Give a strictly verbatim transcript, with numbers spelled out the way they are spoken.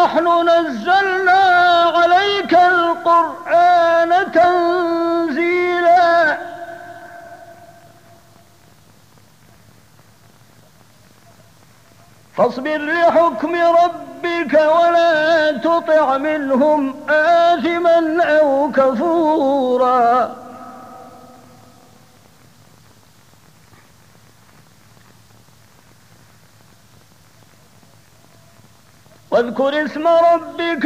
نحن نزلنا عليك القرآن تنزيلا فاصبر لحكم ربك ولا تطع منهم آثما أو كفورا واذكر اسم ربك